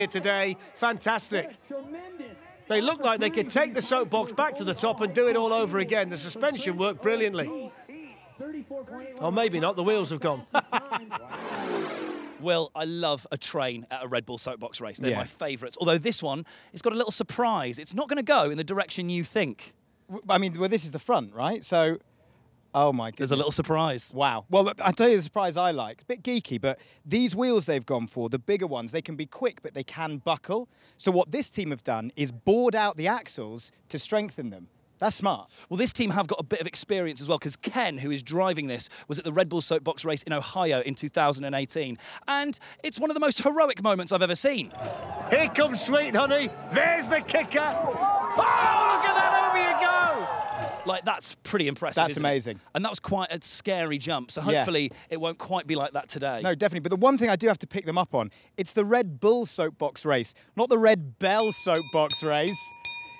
today. Fantastic. They look like they could take the soapbox back to the top and do it all over again. The suspension worked brilliantly. Or maybe not, the wheels have gone. Will, I love a train at a Red Bull soapbox race. They're my favourites. Although this one, it's got a little surprise. It's not going to go in the direction you think. I mean, well, this is the front, right? So, oh my goodness. There's a little surprise. Wow. Well, I'll tell you the surprise I like. A bit geeky, but these wheels they've gone for, the bigger ones, they can be quick, but they can buckle. So what this team have done is bored out the axles to strengthen them. That's smart. Well, this team have got a bit of experience as well, because Ken, who is driving this, was at the Red Bull Soapbox race in Ohio in 2018. And it's one of the most heroic moments I've ever seen. Here comes Sweet Honey. There's the kicker. Oh, look at that, over you go. Like, that's pretty impressive. That's amazing. And that was quite a scary jump. So hopefully it won't quite be like that today. No, definitely. But the one thing I do have to pick them up on, it's the Red Bull Soapbox race, not the Red Bell Soapbox race.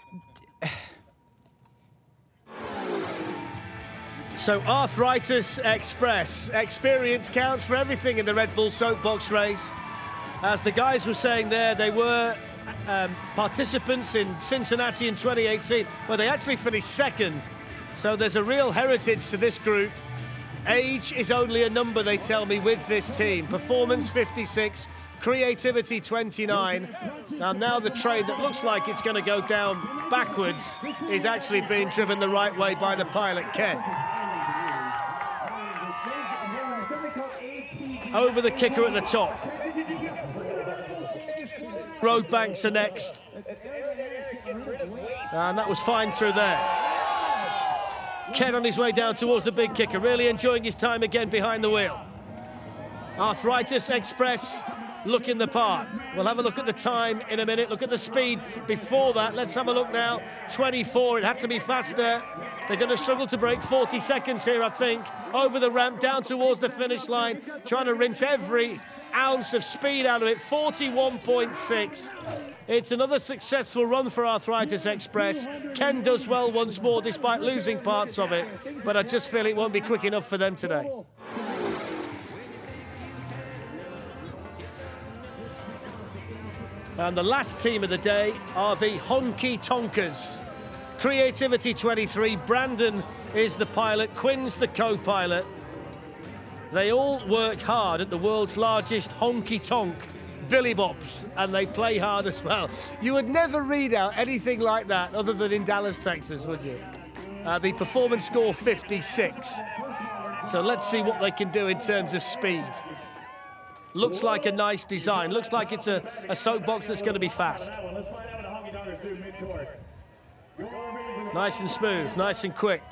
So Arthritis Express. Experience counts for everything in the Red Bull Soapbox race. As the guys were saying there, they were participants in Cincinnati in 2018, where they actually finished second. So there's a real heritage to this group. Age is only a number, they tell me, with this team. Performance 56, creativity 29. And now the train that looks like it's going to go down backwards is actually being driven the right way by the pilot, Ken. Over the kicker at the top. Road banks are next. And that was fine through there. Ken on his way down towards the big kicker, really enjoying his time again behind the wheel. Arthritis Express looking the part. We'll have a look at the time in a minute. Look at the speed before that. Let's have a look now. 24, it had to be faster. They're going to struggle to break 40 seconds here, I think. Over the ramp, down towards the finish line, trying to rinse every ounce of speed out of it. 41.6. It's another successful run for Arthritis Express. Ken does well once more, despite losing parts of it. But I just feel it won't be quick enough for them today. And the last team of the day are the Honky Tonkers. Creativity 23, Brandon is the pilot, Quinn's the co-pilot. They all work hard at the world's largest honky tonk, Billy Bob's, and they play hard as well. You would never read out anything like that other than in Dallas, Texas, would you? The performance score 56. So let's see what they can do in terms of speed. Looks like a nice design. Looks like it's a soapbox that's going to be fast. Nice and smooth, nice and quick.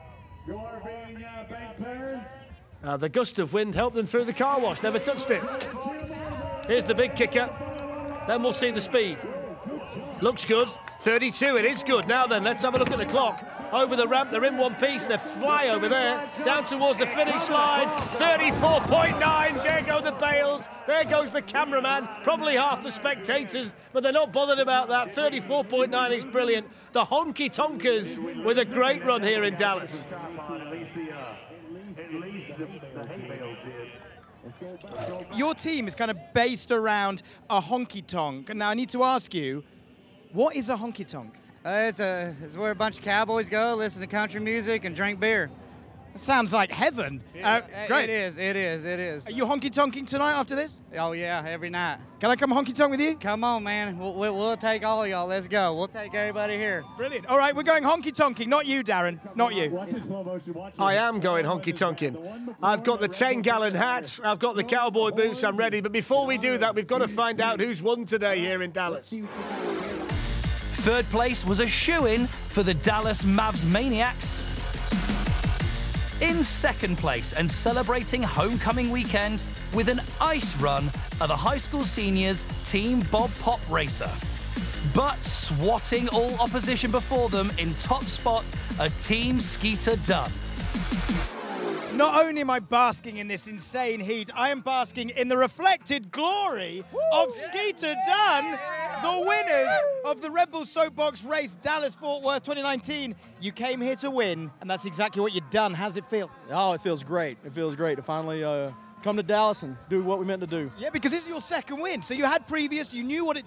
The gust of wind helped them through the car wash, never touched it. Here's the big kicker. Then we'll see the speed. Looks good. 32, it is good. Now then, let's have a look at the clock. Over the ramp, they're in one piece. They fly over there, down towards the finish line. 34.9, there go the bales. There goes the cameraman, probably half the spectators, but they're not bothered about that. 34.9 is brilliant. The Honky Tonkers with a great run here in Dallas. Your team is kind of based around a honky tonk. Now I need to ask you, what is a honky tonk? It's where a bunch of cowboys go, listen to country music, and drink beer. That sounds like heaven. Great. It is. Are you honky tonking tonight after this? Oh yeah, every night. Can I come honky tonk with you? Come on, man. We'll take all y'all. Let's go. We'll take everybody here. Brilliant. All right, we're going honky tonking. Not you, Darren. Not you. I am going honky tonking. I've got the 10-gallon hat. I've got the cowboy boots. I'm ready. But before we do that, we've got to find out who's won today here in Dallas. Third place was a shoo-in for the Dallas Mavs Maniacs. In second place and celebrating homecoming weekend with an ice run are the high school seniors Team Bob Pop Racer. But swatting all opposition before them in top spot are Team Skeeter Dunn. Not only am I basking in this insane heat, I am basking in the reflected glory of Skeeter Dunn, the winners of the Red Bull Soapbox race, Dallas-Fort Worth 2019. You came here to win, and that's exactly what you've done. How's it feel? Oh, it feels great. It feels great to finally come to Dallas and do what we meant to do. Yeah, because this is your second win. So you had previous, you knew what it